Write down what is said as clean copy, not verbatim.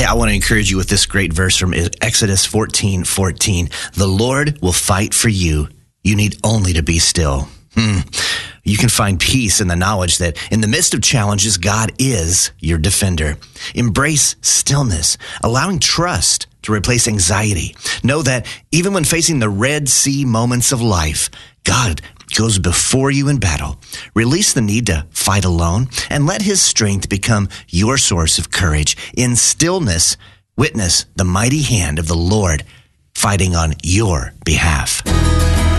Hey, I want to encourage you with this great verse from Exodus 14:14. The Lord will fight for you. You need only to be still. You can find peace in the knowledge that in the midst of challenges, God is your defender. Embrace stillness, allowing trust to replace anxiety. Know that even when facing the Red Sea moments of life, God goes before you in battle. Release the need to fight alone and let his strength become your source of courage. In stillness, witness the mighty hand of the Lord fighting on your behalf.